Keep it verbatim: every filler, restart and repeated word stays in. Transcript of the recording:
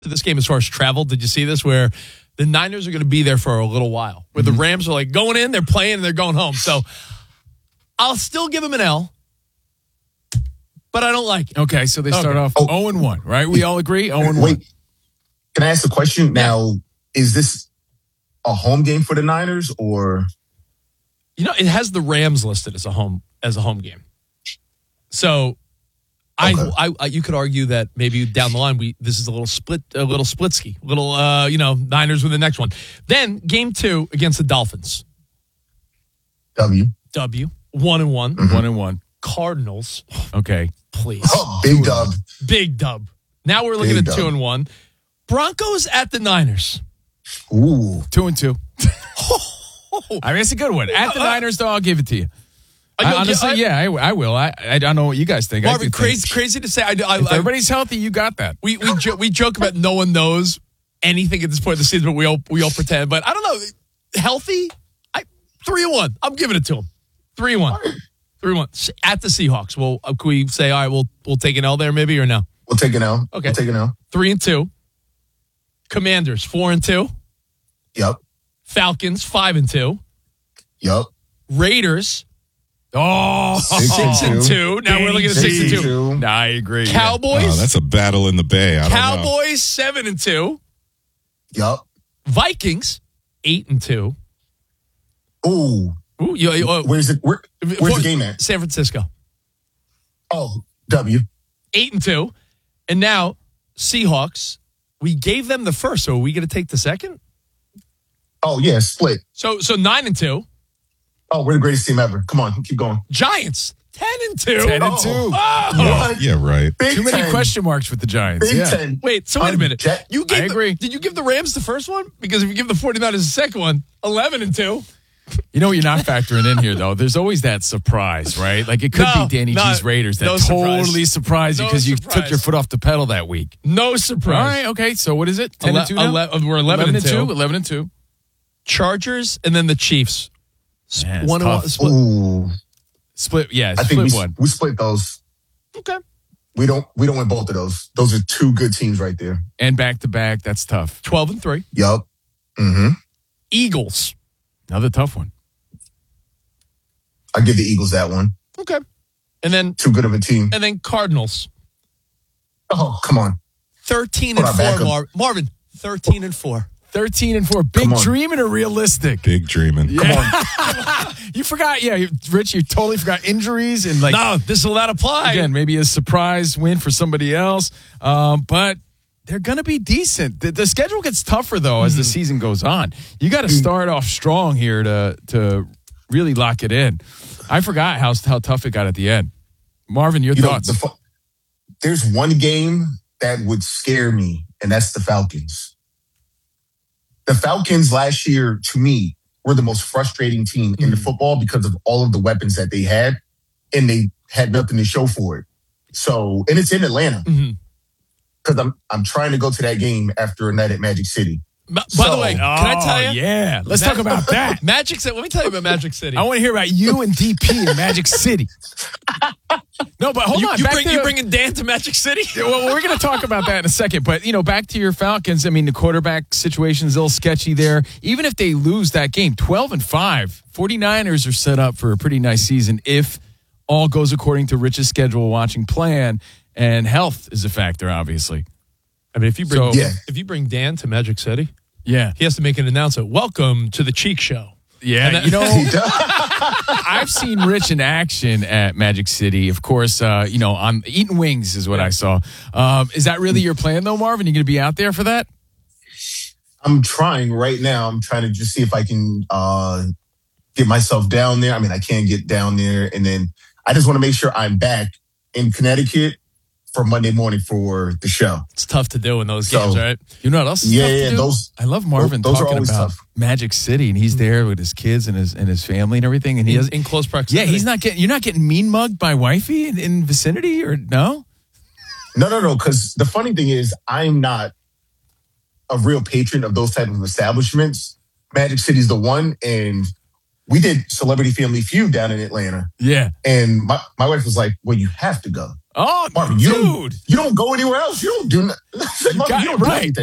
to this game as far as travel. Did you see this? Where the Niners are going to be there for a little while. Where mm-hmm. the Rams are like going in, they're playing, and they're going home. So I'll still give them an L, but I don't like it. Okay, so they start okay. off oh. oh and one, right? We all agree? oh and one. Wait, can I ask a question? Now, is this a home game for the Niners or? You know, it has the Rams listed as a home as a home game. So I, okay. I, I you could argue that maybe down the line we this is a little split a little splitsky, little uh, you know, Niners with the next one. Then game two against the Dolphins. W. W. One and one. Mm-hmm. One and one. Cardinals. Okay. Please. Oh, big dub. Big dub. Now we're looking big at dub. two and one. Broncos at the Niners. Ooh. Two and two. I mean, it's a good one. At the Niners, though, I'll give it to you. I, honestly, I, yeah, I, I will. I I don't know what you guys think. Marvin, I crazy, think. crazy to say. I, I, if everybody's healthy, you got that. We we jo- we joke about no one knows anything at this point of the season, but we all we all pretend. But I don't know. Healthy, I three and one. I'm giving it to him. Three and one. Three and one at the Seahawks. Well, uh, can we say all right? We'll we'll take an L there, maybe or no? We'll take an L. Okay, we'll take an L. Three and two. Commanders four and two. Yep. Falcons five and two. Yep. Raiders. Oh, six, six and two. Now Dang, we're looking at six, six and two. two. Nah, I agree. Cowboys. Oh, that's a battle in the Bay. I don't Cowboys know. seven and two. Yep. Vikings eight and two. Ooh. Ooh. You, you, uh, where's it? Where, where's for, the game at? San Francisco. Oh, W. Eight and two, and now Seahawks. We gave them the first, so are we going to take the second? Oh yeah, split. So so nine and two. Oh, we're the greatest team ever. Come on, keep going. Giants, ten and two. Ten and oh. two. Oh. Yeah, right. Big Too many ten. question marks with the Giants. Big yeah. ten. Wait, so wait a minute. Jet- You gave I the, agree. Did you give the Rams the first one? Because if you give the 49ers the second one, eleven and two. You know what you're not factoring in here, though? There's always that surprise, right? Like, it could no, be Danny no, G's Raiders that no totally surprised you because no you surprise. took your foot off the pedal that week. No surprise. All right, okay. So what is it? ten Ele- and two now? ele- We're eleven, eleven and two. eleven and two. Chargers and then the Chiefs. Man, one and one. Split. Ooh. Split, yeah, I split think we, one. we split those. Okay. We don't we don't win both of those. Those are two good teams right there. And back to back, that's tough. twelve and three. Yup. Mm-hmm. Eagles. Another tough one. I give the Eagles that one. Okay. And then too good of a team. And then Cardinals. Oh, come on. thirteen and four, Mar- Marvin. thirteen and four. thirteen and four. Big dreaming or realistic? Big dreaming. Yeah. Come on. You forgot, yeah, Rich, you totally forgot injuries and like. No, this will not apply. Again, maybe a surprise win for somebody else. Um, but they're going to be decent. The, the schedule gets tougher, though, as mm. the season goes on. You got to start off strong here to to really lock it in. I forgot how, how tough it got at the end. Marvin, your you thoughts? Know, the, there's one game that would scare me, and that's the Falcons. The Falcons last year, to me, were the most frustrating team mm-hmm. in the football because of all of the weapons that they had, and they had nothing to show for it. So, and it's in Atlanta because mm-hmm. I'm I'm trying to go to that game after a night at Magic City. By so, the way, can oh, I tell you? Yeah, let's talk about that. Magic City. Let me tell you about Magic City. I want to hear about you and D P in Magic City. No, but hold you, on. You, back bring, to, you bringing Dan to Magic City? Well, we're going to talk about that in a second. But, you know, back to your Falcons. I mean, the quarterback situation is a little sketchy there. Even if they lose that game, twelve and five, 49ers are set up for a pretty nice season if all goes according to Rich's schedule watching plan, and health is a factor, obviously. I mean, if you bring so, yeah. if you bring Dan to Magic City, yeah, he has to make an announcement. Welcome to the Cheek Show. Yeah, that, you know, I've seen Rich in action at Magic City. Of course, uh, you know, I'm eating wings is what I saw. Um, is that really your plan, though, Marvin? You going to be out there for that? I'm trying right now. I'm trying to just see if I can uh, get myself down there. I mean, I can't get down there, and then I just want to make sure I'm back in Connecticut for Monday morning for the show. It's tough to do in those so, games, right? You know what else is yeah, tough to yeah, do? those. I love Marvin those, those talking about tough. Magic City, and he's there with his kids and his and his family and everything, and he in, has in close proximity. Yeah, he's not getting. You're not getting mean mugged by wifey in, in vicinity, or no? No, no, no. Because the funny thing is, I'm not a real patron of those type of establishments. Magic City's the one, and we did Celebrity Family Feud down in Atlanta. Yeah. And my, my wife was like, well, you have to go. Oh, Marvin, you dude. Don't, you don't go anywhere else. You don't do nothing. You, got you it don't do right. anything.